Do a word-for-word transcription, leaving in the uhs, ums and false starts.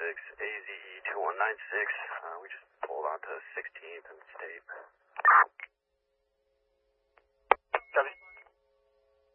six, A Z E two one nine six. Uh, we just pulled onto sixteenth and State.